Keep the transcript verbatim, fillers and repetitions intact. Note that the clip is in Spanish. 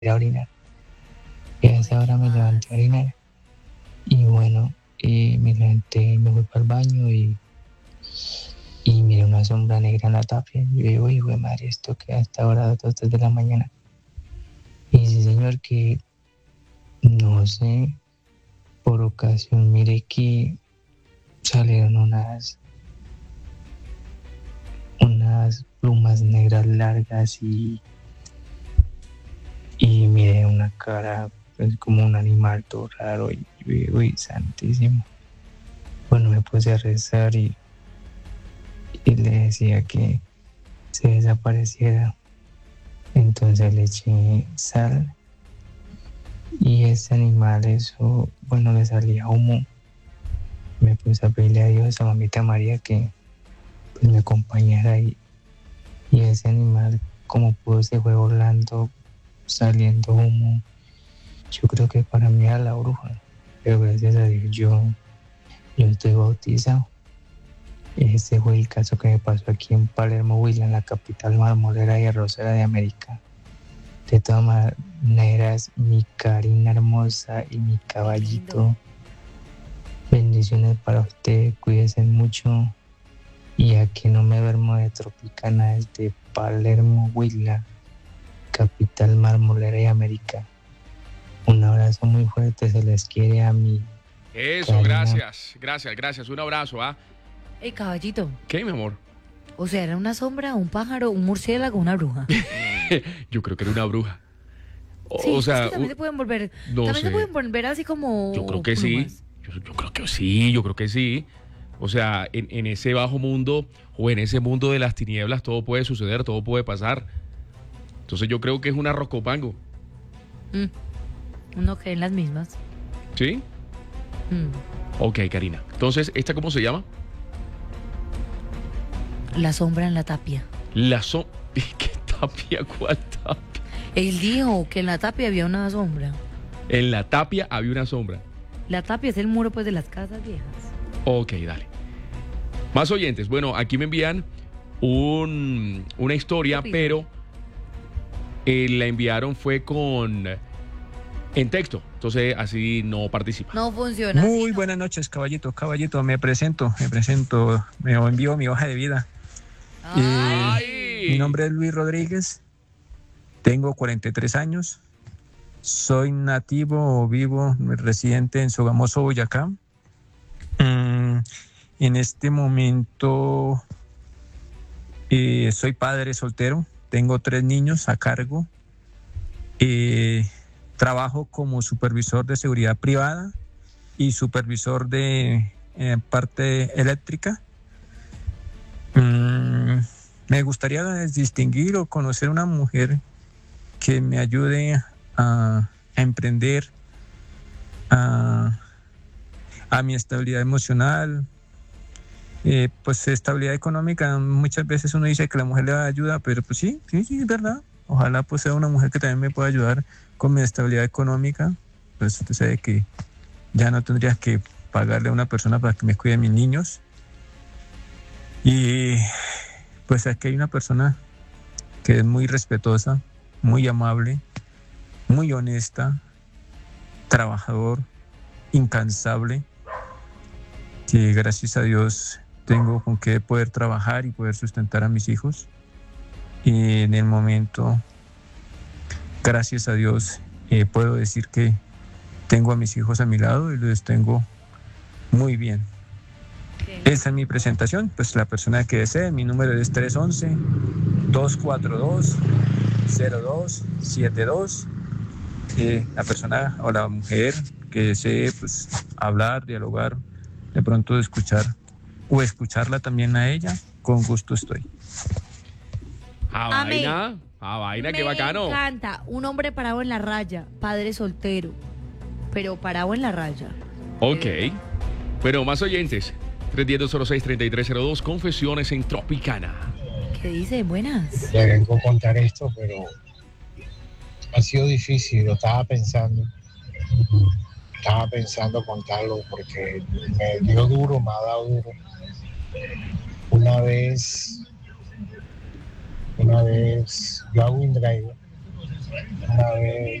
ir a orinar. Y a esa hora me levanté a orinar. Y bueno, eh, me levanté, me fui para el baño y, y miré una sombra negra en la tapia. Y yo digo, hijo de madre, esto que a esta hora, a las dos de la mañana. Y sí, señor, que no sé, por ocasión, mire que salieron unas, unas plumas negras largas y, y miré una cara pues, como un animal todo raro. Y yo digo, uy, santísimo. Bueno, me puse a rezar y, y le decía que se desapareciera. Entonces le eché sal y ese animal, eso, bueno, le salía humo. Me puse a pedirle a Dios, a mamita María, que pues, me acompañara y, y ese animal, como pudo, se fue volando, saliendo humo. Yo creo que para mí era la bruja, pero gracias a Dios yo, yo estoy bautizado. Ese fue el caso que me pasó aquí en Palermo, Huila, en la capital marmolera y arrocera de América. De todas maneras, mi Karina hermosa y mi caballito, bendiciones para usted, cuídense mucho. Y aquí no me duermo de Tropicana desde Palermo, Huila, capital marmolera y América. Un abrazo muy fuerte, se les quiere a mi Eso, Karina. gracias, gracias, gracias. Un abrazo, ¿ah? Ey, caballito. ¿Qué, mi amor? O sea, ¿era una sombra, un pájaro, un murciélago, una bruja? Yo creo que era una bruja. O, Sí, o es sea, que también u- se pueden volver, no también se sé. pueden volver así como Yo creo que sí. plumas. Yo, yo creo que sí, yo creo que sí. O sea, en, en ese bajo mundo o en ese mundo de las tinieblas todo puede suceder, todo puede pasar. Entonces yo creo que es una roscopango. Mm, uno cree en las mismas. ¿Sí? Mm, Ok, Karina. Entonces, ¿esta cómo se llama? la sombra en la tapia. La so... ¿Qué tapia? ¿Cuál tapia? Él dijo que en la tapia había una sombra. En la tapia había una sombra. La tapia es el muro pues de las casas viejas. Ok, dale. Más oyentes. Bueno, aquí me envían un, una historia, Rápido. pero eh, la enviaron fue con en texto. Entonces así no participa. No funciona. Muy así, no. buenas noches, caballito, caballito, me presento, me presento, me envío mi hoja de vida. Ay, Eh, mi nombre es Luis Rodríguez, tengo cuarenta y tres años, soy nativo o vivo, residente en Sogamoso, Boyacá. Mm, en este momento eh, soy padre soltero, tengo tres niños a cargo. Eh, trabajo como supervisor de seguridad privada y supervisor de eh, parte eléctrica. Mm, me gustaría distinguir o conocer una mujer que me ayude a, a emprender, a, a mi estabilidad emocional, eh, pues estabilidad económica. Muchas veces uno dice que la mujer le da ayuda, pero pues sí, sí, sí, es verdad. Ojalá pues sea una mujer que también me pueda ayudar con mi estabilidad económica. Pues usted sabe que ya no tendrías que pagarle a una persona para que me cuide a mis niños. Y pues aquí hay una persona que es muy respetuosa, muy amable, muy honesta, trabajador, incansable, que gracias a Dios tengo con qué poder trabajar y poder sustentar a mis hijos. Y en el momento, gracias a Dios, eh, puedo decir que tengo a mis hijos a mi lado y los tengo muy bien. Esa es mi presentación, pues la persona que desee, mi número es tres once, dos cuatro dos, cero dos siete dos. Eh, la persona o la mujer que desee pues hablar, dialogar, de pronto escuchar o escucharla también a ella, con gusto estoy. A Amé. vaina, a vaina, qué bacano. Me encanta. Un hombre parado en la raya, padre soltero, pero parado en la raya. Ok. Bueno, más oyentes. tres uno cero, dos cero seis, tres tres cero dos. Confesiones en Tropicana. ¿Qué dice? Buenas. Le vengo a contar esto, pero ha sido difícil, lo estaba pensando. Estaba pensando contarlo porque me dio duro, me ha dado duro. Una vez, una vez yo hago un drive A ver.